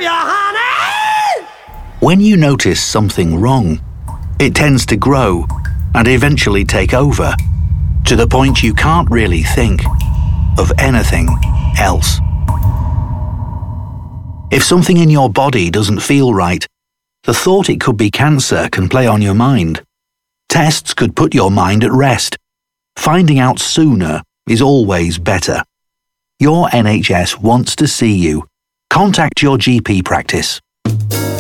love you, honey! When you notice something wrong, it tends to grow and eventually take over, to the point you can't really think of anything else. If something in your body doesn't feel right, the thought it could be cancer can play on your mind. Tests could put your mind at rest. Finding out sooner is always better. Your NHS wants to see you. Contact your GP practice.